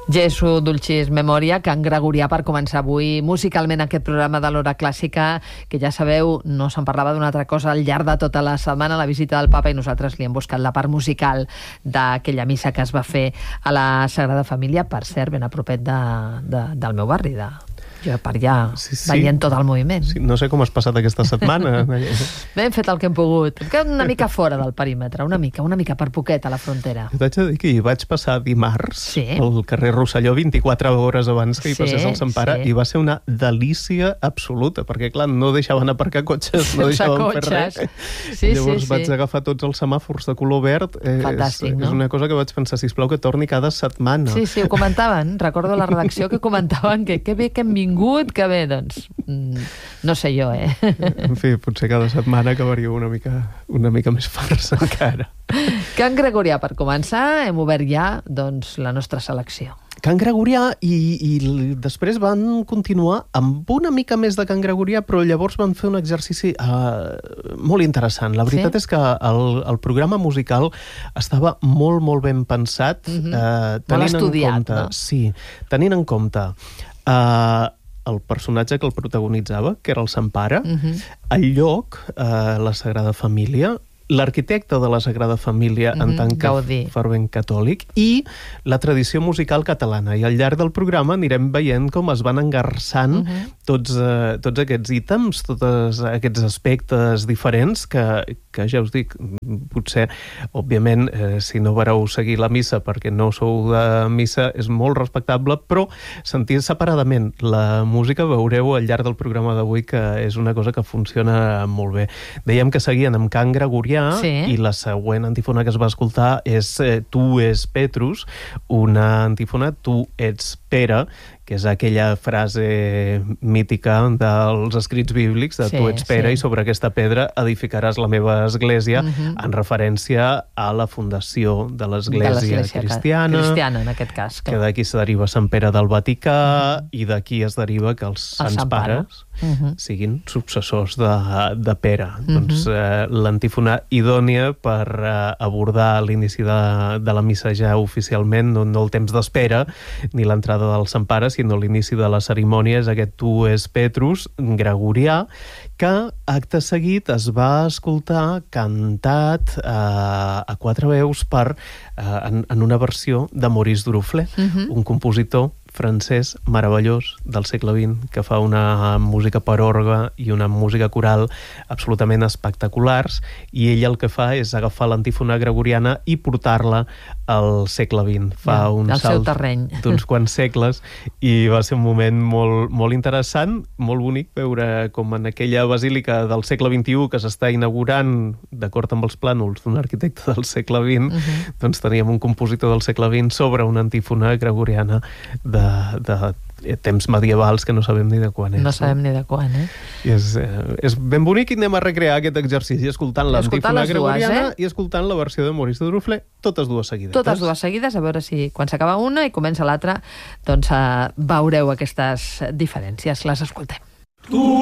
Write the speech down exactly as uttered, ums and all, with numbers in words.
Jesu Dulcis Memoria, cant gregorià per començar avui musicalment aquest programa de l'Hora Clàssica, que ja sabeu, no se'n parlava d'una altra cosa al llarg de tota la setmana, la visita del papa, i nosaltres li hem buscat la part musical d'aquella missa que es va fer a la Sagrada Família, per cert, ben a propet de, de, del meu barri, de... jo per allà, sí, sí. veient tot el moviment. Sí, no sé com has passat aquesta setmana. Bé, hem fet el que hem pogut. Hem quedat una mica fora del perímetre, una mica, una mica per poquet a la frontera. T'haig de dir que hi vaig passar dimarts sí. al carrer Rosselló vint-i-quatre hores abans que hi passés sí, el Sant Pare, sí. i va ser una delícia absoluta, perquè, clar, no deixaven aparcar cotxes, no deixaven fer res. Sí, Llavors sí, vaig sí. agafar tots els semàfors de color verd. Fantàstic, és, no? És una cosa que vaig pensar, sisplau, que torni cada setmana. Sí, sí, ho comentaven. Recordo la redacció que comentaven que que bé que hem vingut, que bé, doncs, no sé jo, eh? En fi, potser cada setmana acabaria una mica, una mica més farsa encara. Cant gregorià, per començar, hem obert ja, doncs, la nostra selecció. Cant gregorià, i, i després van continuar amb una mica més de cant gregorià, però llavors van fer un exercici uh, molt interessant. La veritat sí? és que el, el programa musical estava molt, molt ben pensat. Mm-hmm. uh, molt estudiat, en compte, no? Sí, tenint en compte... Uh, el personatge que el protagonitzava, que era el Sant Pare, uh-huh. el lloc, eh, la Sagrada Família, l'arquitecte de la Sagrada Família uh-huh. en tant que Gaudí. fervent catòlic, i la tradició musical catalana. I al llarg del programa anirem veient com es van engarçant uh-huh. tots, eh, tots aquests ítems, tots aquests aspectes diferents que, que ja us dic, potser, òbviament, eh, si no vareu seguir la missa perquè no sou de missa, és molt respectable, però sentir separadament la música veureu al llarg del programa d'avui que és una cosa que funciona molt bé. Dèiem que seguien amb cant gregorià, sí. i la següent antífona que es va escoltar és eh, Tu és Petrus, una antífona Tu ets Pere, que és aquella frase mítica dels escrits bíblics de sí, tu ets Pere sí. i sobre aquesta pedra edificaràs la meva església, uh-huh. en referència a la fundació de l'església cristiana, cristiana, en aquest cas. Que d'aquí se deriva Sant Pere del Vaticà, uh-huh. i d'aquí es deriva que els sants Sant pares uh-huh. siguin successors de, de Pere. Uh-huh. Doncs eh, l'antífona idònia per eh, abordar l'inici de, de la missa ja oficialment, no, no el temps d'espera, ni l'entrada del Sant Pare, sinó l'inici de la cerimònia, és aquest Tu és Petrus, gregorià, que acte seguit es va escoltar cantat eh, a quatre veus per, eh, en, en una versió de Maurice Duruflé, uh-huh. un compositor francès meravellós del segle vint, que fa una música per orgue i una música coral absolutament espectaculars, i ell el que fa és agafar l'antífona gregoriana i portar-la al segle vint. Fa ja, un salt d'uns quants segles, i va ser un moment molt, molt interessant, molt bonic veure com en aquella basílica del segle vint-i-u que s'està inaugurant d'acord amb els plànols d'un arquitecte del segle vint, uh-huh. doncs teníem un compositor del segle vint sobre una antífona gregoriana de de temps medievals que no sabem ni de quan és. No sabem no? ni de quan, eh? I és, eh, és ben bonic, i anem a recrear aquest exercici escoltant l'antífona gregoriana dues, eh? i escoltant la versió de Maurice Duruflé, totes dues seguides. Totes dues seguides, a veure si quan s'acaba una i comença l'altra, doncs uh, veureu aquestes diferències. Les escoltem. Tu